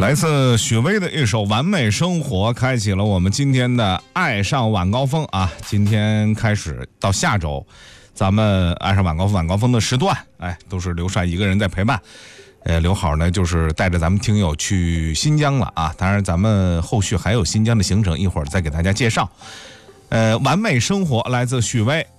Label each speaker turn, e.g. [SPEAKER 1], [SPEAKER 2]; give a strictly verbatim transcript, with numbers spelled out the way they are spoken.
[SPEAKER 1] 来自许巍的一首《完美生活》开启了我们今天的爱上晚高峰啊！今天开始到下周，咱们爱上晚高峰晚高峰的时段，哎，都是刘帅一个人在陪伴。呃，刘好呢就是带着咱们听友去新疆了啊！当然，咱们后续还有新疆的行程，一会儿再给大家介绍。呃，完美生活来自许巍，